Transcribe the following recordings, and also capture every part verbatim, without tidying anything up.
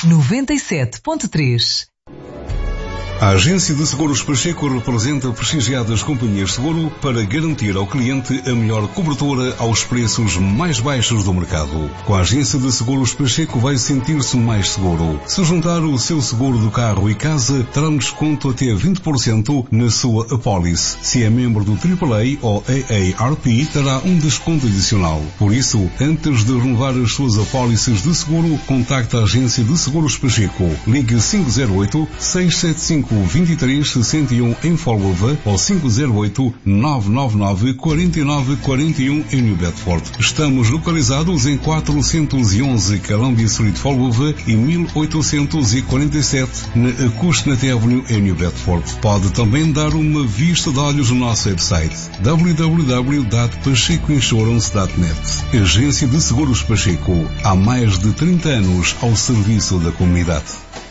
noventa e sete ponto três. A Agência de Seguros Pacheco representa prestigiadas companhias de seguro para garantir ao cliente a melhor cobertura aos preços mais baixos do mercado. Com a Agência de Seguros Pacheco vai sentir-se mais seguro. Se juntar o seu seguro do carro e casa, terá um desconto até vinte por cento na sua apólice. Se é membro do triplo A ou A A R P, terá um desconto adicional. Por isso, antes de renovar as suas apólices de seguro, contacte a Agência de Seguros Pacheco. Ligue cinco zero oito, seis sete cinco, vinte e três sessenta e um em Folgova ou cinco zero oito, nove nove nove, quatro nove quatro um em New Bedford. Estamos localizados em quatrocentos e onze Columbia Street, Folgova e mil oitocentos e quarenta e sete na Acushnet Avenue em New Bedford. Pode também dar uma vista de olhos no nosso website w w w ponto pacheco insurance ponto net. Agência de Seguros Pacheco. Há mais de trinta anos ao serviço da comunidade.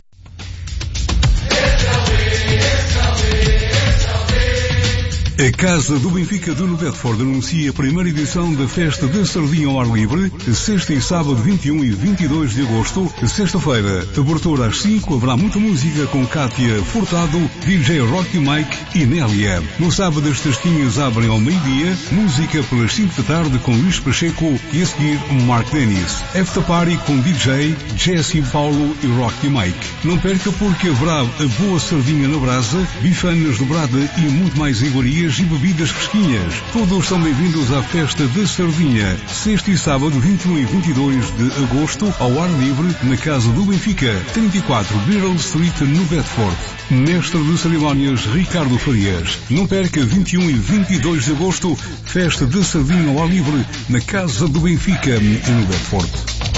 A Casa do Benfica de New Bedford anuncia a primeira edição da Festa da Sardinha ao Ar Livre, sexta e sábado vinte e um e vinte e dois de agosto. Sexta-feira, abertura às cinco, haverá muita música com Kátia Furtado, D J Rocky Mike e Nélia. No sábado as tasquinhas abrem ao meio-dia, música pelas cinco da tarde com Luís Pacheco e a seguir Mark Dennis. After Party com D J, Jesse Paulo e Rocky Mike. Não perca porque haverá a boa sardinha na brasa, bifanas dobrada e muito mais iguarias e bebidas fresquinhas. Todos são bem-vindos à Festa da Sardinha, sexta e sábado vinte e um e vinte e dois de agosto, ao ar livre, na Casa do Benfica, trinta e quatro Beryl Street, no Bedford. Mestre de cerimónias Ricardo Farias. Não perca vinte e um e vinte e dois de agosto, Festa da Sardinha ao ar livre, na Casa do Benfica, em Bedford.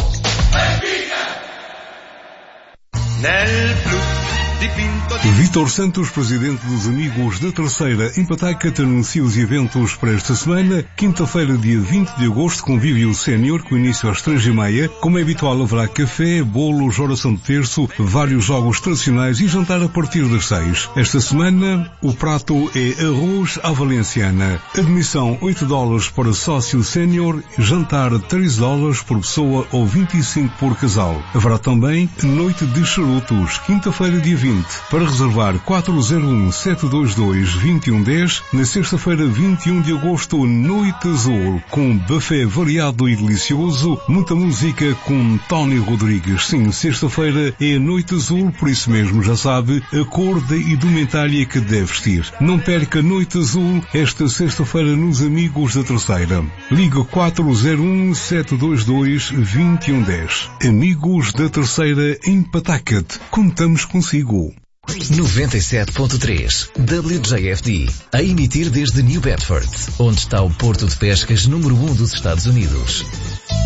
Vítor Santos, presidente dos Amigos da Terceira em Pataca, anuncia os eventos para esta semana. Quinta-feira, dia vinte de agosto, convívio sénior, com início às três e meia. Como é habitual, haverá café, bolos, oração de terço, vários jogos tradicionais e jantar a partir das seis. Esta semana, o prato é arroz à valenciana. Admissão oito dólares para sócio sénior, jantar três dólares por pessoa ou vinte e cinco por casal. Haverá também noite de charutos, quinta-feira, dia vinte. Para reservar quatro zero um, sete dois dois, dois um um zero, na sexta-feira vinte e um de agosto, Noite Azul, com buffet variado e delicioso, muita música com Tony Rodrigues. Sim, sexta-feira é a Noite Azul, por isso mesmo já sabe a cor da indumentária que deve vestir. Não perca Noite Azul esta sexta-feira nos Amigos da Terceira. Liga quatro zero um, sete dois dois, dois um um zero. Amigos da Terceira em Pawtucket. Contamos consigo. noventa e sete ponto três W J F D, a emitir desde New Bedford, onde está o porto de pescas número um dos Estados Unidos.